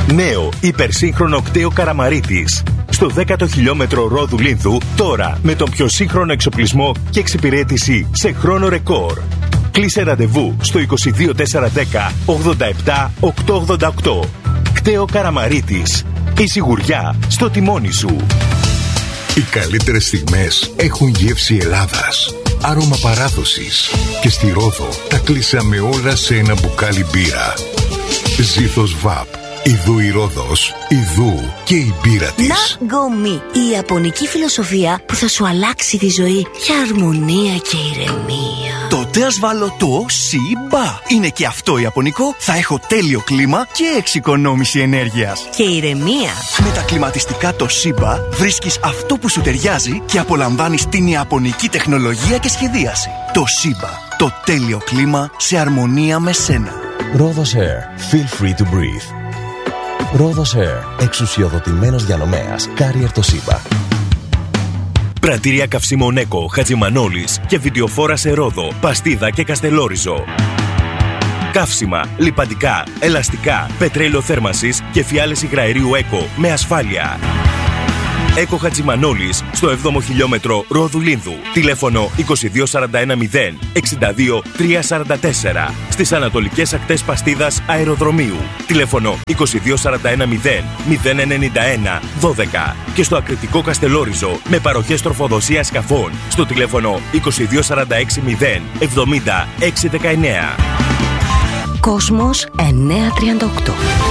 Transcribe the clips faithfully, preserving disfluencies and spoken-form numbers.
Νέο υπερσύγχρονο κτέο Καραμαρίτης. Στο δέκατο χιλιόμετρο Ρόδου Λίνθου, τώρα με τον πιο σύγχρονο εξοπλισμό και εξυπηρέτηση σε χρόνο ρεκόρ. Κλείσε ραντεβού στο είκοσι δύο τετρακόσια δέκα ογδόντα επτά οκτακόσια ογδόντα οκτώ. Κτέο Καραμαρίτης. Η σιγουριά στο τιμόνι σου. Οι καλύτερες στιγμές έχουν γεύση Ελλάδας, άρωμα παράδοσης. Και στη Ρόδο τα κλείσαμε όλα σε ένα μπουκάλι μπύρα. Ζήθος Βαπ. Ιδού η Ρόδος, ιδού και η μπύρα της. Να γκομί, η ιαπωνική φιλοσοφία που θα σου αλλάξει τη ζωή για αρμονία και ηρεμία. Τότε ας βάλω το Σιμπα. Είναι και αυτό ιαπωνικό, θα έχω τέλειο κλίμα και εξοικονόμηση ενέργειας. Και ηρεμία. Με τα κλιματιστικά το Σιμπα βρίσκεις αυτό που σου ταιριάζει και απολαμβάνεις την ιαπωνική τεχνολογία και σχεδίαση. Το Σιμπα, το τέλειο κλίμα σε αρμονία με σένα. Rhodos Air. Feel free to breathe. Rhodos Air. Εξουσιοδοτημένος διανομέας. Carrier Toshiba. Πρατήρια καυσίμων Έκο, Χατζημανόλης και βιντεοφόρα σε Ρόδο, Παστίδα και Καστελόριζο. Καύσιμα, λιπαντικά, ελαστικά, πετρέλαιο θέρμανσης και φιάλες υγραερίου Έκο με ασφάλεια. Έκο Χατζημανόλης στο έβδομο χιλιόμετρο Ρόδου Λίνθου. Τηλέφωνο είκοσι δύο σαράντα ένα μηδέν εξήντα δύο τριακόσια σαράντα τέσσερα. Στις ανατολικές ακτές Παστίδας Αεροδρομίου. Τηλέφωνο είκοσι δύο σαράντα ένα μηδέν μηδέν ενενήντα ένα δώδεκα. Και στο ακριτικό Καστελόριζο με παροχές τροφοδοσίας σκαφών στο τηλέφωνο είκοσι δύο σαράντα έξι μηδέν εβδομήντα έξι δεκαεννέα. Κόσμος εννιακόσια τριάντα οκτώ.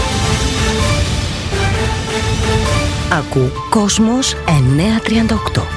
Ακού Κόσμος εννιακόσια τριάντα οκτώ.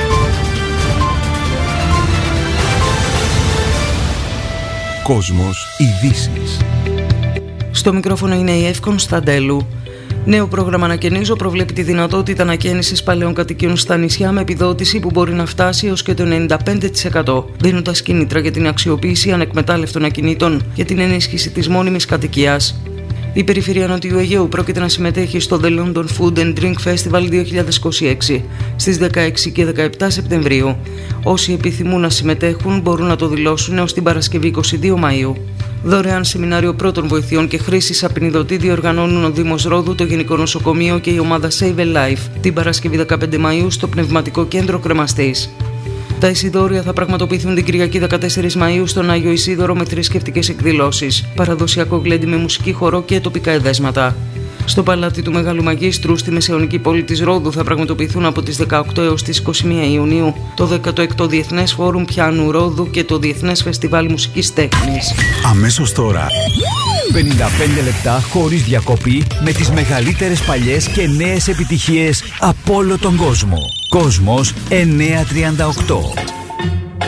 Κόσμος ειδήσεις. Στο μικρόφωνο είναι η Εύη Κωνσταντέλου. Νέο πρόγραμμα Ανακαινίζω προβλέπει τη δυνατότητα ανακαίνησης παλαιών κατοικιών στα νησιά με επιδότηση που μπορεί να φτάσει έως και το ενενήντα πέντε τοις εκατό, δίνοντας κίνητρα για την αξιοποίηση ανεκμετάλλευτων ακινήτων και την ενίσχυση της μόνιμης κατοικίας. Η Περιφέρεια Νοτιού Αιγαίου πρόκειται να συμμετέχει στο The London Food and Drink Festival δύο χιλιάδες είκοσι έξι στις δεκαέξι και δεκαεπτά Σεπτεμβρίου. Όσοι επιθυμούν να συμμετέχουν μπορούν να το δηλώσουν έως την Παρασκευή είκοσι δύο Μαΐου. Δωρεάν σεμινάριο πρώτων βοηθειών και χρήσης απεινιδωτή διοργανώνουν ο Δήμος Ρόδου, το Γενικό Νοσοκομείο και η ομάδα Save a Life την Παρασκευή δεκαπέντε Μαΐου στο Πνευματικό Κέντρο Κρεμαστής. Τα εισιτώρια θα πραγματοποιηθούν την Κυριακή δεκατέσσερις Μαΐου στον Άγιο Ισίδωρο με θρησκευτικές εκδηλώσεις, παραδοσιακό γλέντι με μουσική, χορό και τοπικά εδέσματα. Στο Παλάτι του Μεγάλου Μαγίστρου στη μεσαιωνική πόλη της Ρόδου θα πραγματοποιηθούν από τις δεκαοκτώ έως τις είκοσι μία Ιουνίου το δέκατο έκτο Διεθνές Φόρουμ Πιάνου Ρόδου και το Διεθνές Φεστιβάλ Μουσικής Τέχνης. Αμέσως τώρα, πενήντα πέντε λεπτά χωρίς διακοπή με τις μεγαλύτερες παλιές και νέες επιτυχίες από όλο τον κόσμο. Κόσμος εννιακόσια τριάντα οκτώ.